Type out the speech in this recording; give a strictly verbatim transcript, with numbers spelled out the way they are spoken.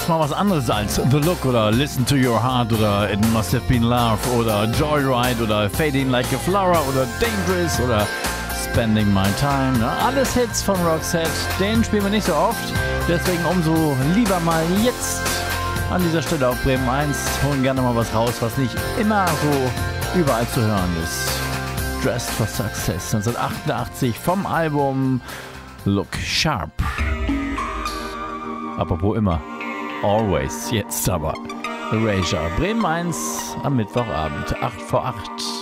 ist mal was anderes als The Look oder Listen to Your Heart oder It Must Have Been Love oder Joyride oder Fading Like a Flower oder Dangerous oder Spending My Time. Ja, alles Hits von Roxette. Den spielen wir nicht so oft. Deswegen umso lieber mal jetzt an dieser Stelle auf Bremen eins. Holen gerne mal was raus, was nicht immer so überall zu hören ist. Dressed for Success neunzehnhundertachtundachtzig vom Album Look Sharp. Apropos immer. Always. Jetzt aber. Erasure. Bremen eins am Mittwochabend. acht vor acht.